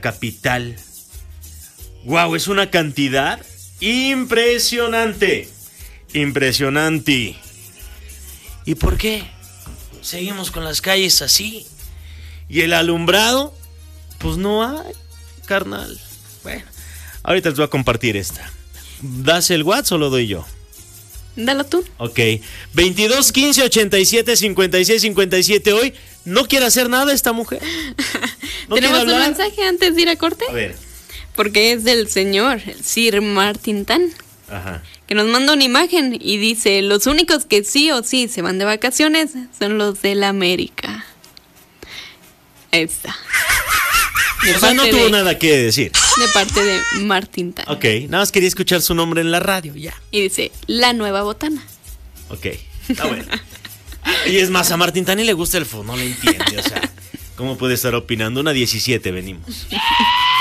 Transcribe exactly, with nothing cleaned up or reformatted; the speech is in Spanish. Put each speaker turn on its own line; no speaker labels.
capital. ¡Wow! Es una cantidad impresionante. Impresionante. ¿Y por qué seguimos con las calles así? ¿Y el alumbrado? Pues no hay, carnal. Bueno, ahorita les voy a compartir esta. ¿Das el WhatsApp o lo doy yo?
Dalo tú.
Ok. veintidós, quince, ochenta y siete, cincuenta y seis, cincuenta y siete. Hoy no quiere hacer nada esta mujer. ¿No
¿Tenemos un
hablar?
mensaje antes de ir a corte?
A ver.
Porque es del señor, el Sir Martin Tan.
Ajá.
Que nos manda una imagen y dice: los únicos que sí o sí se van de vacaciones son los de la América. Ahí está. De
O sea, no
parte
tuvo
de-
nada que decir.
De parte de Martin Tan.
Ok, nada más quería escuchar su nombre en la radio, ya.
Y dice: la nueva botana.
Ok, está bueno. Y es más, a Martín Tani le gusta el fútbol, no le entiende, o sea, ¿cómo puede estar opinando? Una diecisiete venimos.